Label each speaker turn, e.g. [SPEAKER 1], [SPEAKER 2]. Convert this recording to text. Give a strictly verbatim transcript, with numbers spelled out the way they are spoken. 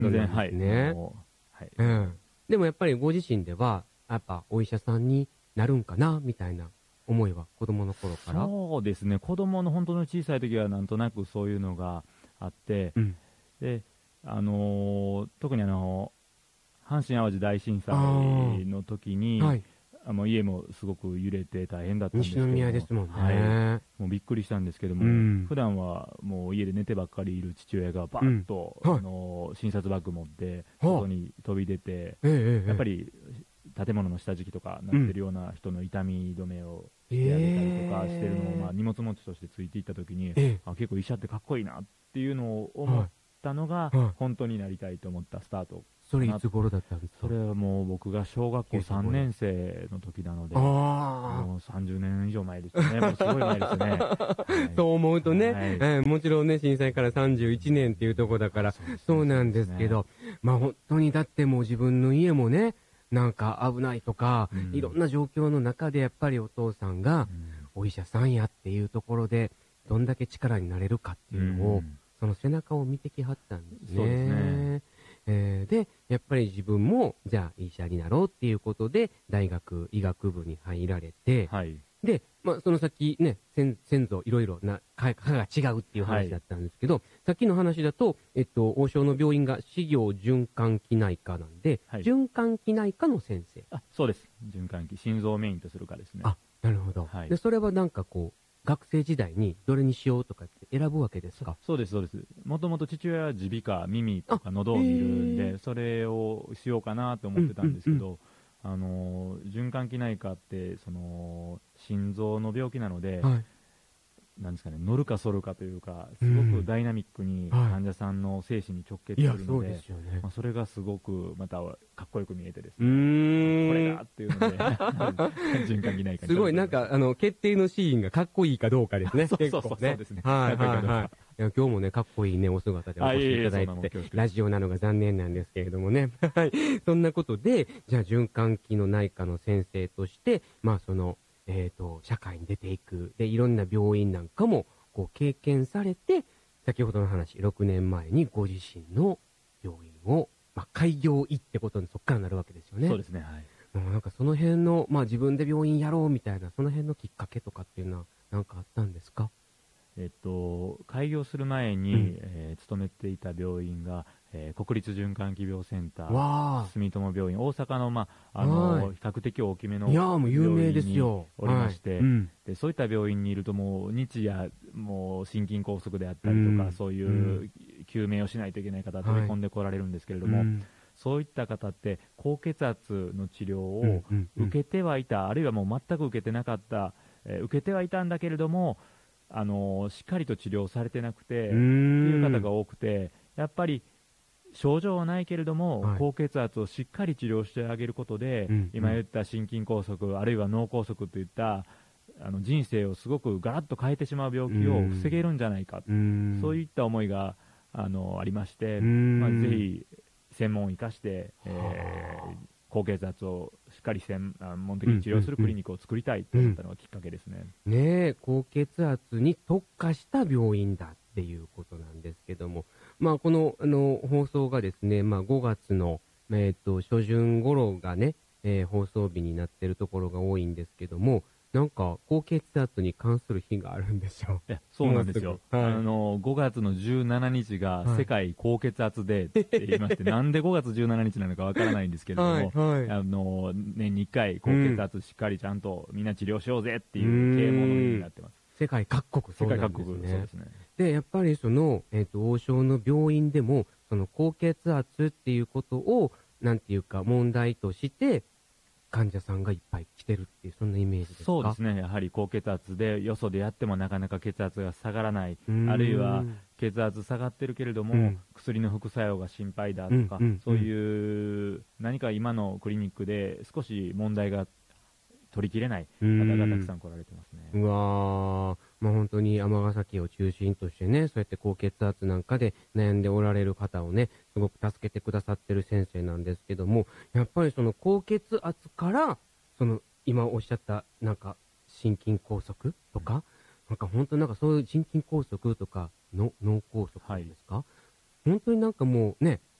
[SPEAKER 1] ことなんですね。
[SPEAKER 2] はいもうはい
[SPEAKER 1] うん、でもやっぱりご自身ではやっぱお医者さんになるんかなみたいな思いは子供の頃から。
[SPEAKER 2] そうですね、子供の本当の小さい時はなんとなくそういうのがあって、
[SPEAKER 1] うん、
[SPEAKER 2] であのー特にあの阪神・淡路大震災の時に、
[SPEAKER 1] はい、
[SPEAKER 2] あの家もすごく揺れて大変だったんですけども、
[SPEAKER 1] 西宮ですもんね、
[SPEAKER 2] はい、もうびっくりしたんですけども、
[SPEAKER 1] うん、
[SPEAKER 2] 普段はもう家で寝てばっかりいる父親がバッと、
[SPEAKER 1] うんはい、
[SPEAKER 2] あの診察バッグ持って外に飛び出て、
[SPEAKER 1] ええええ、
[SPEAKER 2] やっぱり建物の下敷きとかなってるような人の痛み止めをしてあげたりとかしてるのを、まあ、荷物持ちとしてついていった時に、
[SPEAKER 1] ええ、
[SPEAKER 2] あ結構医者ってかっこいいなっていうのを思ったのが、
[SPEAKER 1] はいはい、
[SPEAKER 2] 本当になりたいと思ったスタート。
[SPEAKER 1] それいつ頃だったんですか？
[SPEAKER 2] それはもう僕が小学校さんねん生の時なので、
[SPEAKER 1] あ
[SPEAKER 2] もうさんじゅうねん以上前ですね。もうすごい前ですね。はい、
[SPEAKER 1] そう思うとね、
[SPEAKER 2] はい
[SPEAKER 1] えー、もちろんね震災からさんじゅういちねんっていうところだからそう、そうなんですけど、ね、まあ本当にだってもう自分の家もねなんか危ないとか、うん、いろんな状況の中でやっぱりお父さんがお医者さんやっていうところでどんだけ力になれるかっていうのを、うん、その背中を見てきはったんですね。
[SPEAKER 2] そうですね。
[SPEAKER 1] えー、でやっぱり自分もじゃあ医者になろうっていうことで大学医学部に入られて、
[SPEAKER 2] はい、
[SPEAKER 1] で、まあ、その先ね先先祖いろいろな科が違うっていう話だったんですけど、はい、さっきの話だと、えっと、王将の病院が私業循環器内科なんで、はい、循環器内科の先生。
[SPEAKER 2] あそうです、循環器心臓をメインとする科ですね。
[SPEAKER 1] あなるほど、はい、でそれはなんかこう学生時代にどれにしようとかって選ぶわけですか？
[SPEAKER 2] そうですそうです。もともと父親は耳鼻科耳とか喉を見るんでそれをしようかなと思ってたんですけど、うんうんうん、あの循環器内科ってその心臓の病気なので、はい、なんですかね、乗るか反るかというかすごくダイナミックに患者さんの生死に直結するので、はい、そ, ねまあ、それがすごくまたかっこよく見えてですね、うーんこれだっていうので循環器内科に
[SPEAKER 1] すごいなんかあの決定のシーンがかっこいいかどうかですね。
[SPEAKER 2] そうそうそうそうですね。
[SPEAKER 1] はいはいはい。いや今日もねかっこいいねお姿でお越しいただいててラジオなのが残念なんですけれどもねはいそんなことでじゃあ循環器の内科の先生としてまあそのえーと、社会に出ていくでいろんな病院なんかもこう経験されて先ほどの話ろくねんまえにご自身の病院を、まあ、開業医ってことにそこからなるわけですよね。
[SPEAKER 2] そうですね、はい、
[SPEAKER 1] なんかその辺の、まあ、自分で病院やろうみたいなその辺のきっかけとかっていうのは何かあったんですか？
[SPEAKER 2] えっと、開業する前に、うんえー、勤めていた病院が、えー、国立循環器病センター住友病院大阪の、まああのー、比較的大きめの病院におりまして、はいうん、でそういった病院にいるともう日夜もう心筋梗塞であったりとか、うん、そういう救命をしないといけない方飛び込んでこられるんですけれども、はいうんそういった方って高血圧の治療を受けてはいた、うんうんうん、あるいはもう全く受けてなかった、えー、受けてはいたんだけれどもあのしっかりと治療されてなくてっていう方が多くてやっぱり症状はないけれども、はい、高血圧をしっかり治療してあげることで、うんうん、今言った心筋梗塞あるいは脳梗塞といったあの人生をすごくガラッと変えてしまう病気を防げるんじゃないか、うんそういった思いが あのありまして、まあ、ぜひ専門を生かして、えー、高血圧をしっかり専門的に治療するクリニックを作りたいと思ったのがきっかけですね。
[SPEAKER 1] うんうんうん、ねえ高血圧に特化した病院だっていうことなんですけども、まあ、この、あの放送がですね、まあ、ごがつの、えー、と初旬頃がね、えー、放送日になっているところが多いんですけどもなんか高血圧に関する日があるんでしょう。
[SPEAKER 2] いやそうなんですよ、はい、あのごがつのじゅうしちにちが世界高血圧デーって言いまして、はい、なんでごがつじゅうしちにちなのかわからないんですけれども、はいはい、あの年にいっかい高血圧しっかりちゃんとみんな治療しようぜっていう啓蒙の日になってます。
[SPEAKER 1] 世界各国そうなんですね。
[SPEAKER 2] 世界各国そうですね。
[SPEAKER 1] でやっぱりその、えーと、王将の病院でもその高血圧っていうことをなんていうか問題として患者さんがいっぱい来てるっていうそんなイメージですか？
[SPEAKER 2] そうですね。やはり高血圧でよそでやってもなかなか血圧が下がらない、あるいは血圧下がってるけれども、うん、薬の副作用が心配だとか、うんうん、そういう何か今のクリニックで少し問題が取りきれない方がたくさん来られてますね。
[SPEAKER 1] うわー、まあ、本当に尼崎を中心としてねそうやって高血圧なんかで悩んでおられる方をねすごく助けてくださってる先生なんですけどもやっぱりその高血圧からその今おっしゃったなんか心筋梗塞とか、うん、なんか本当なんかそういう心筋梗塞とかの脳梗塞ですか、はい、本当になんかもうね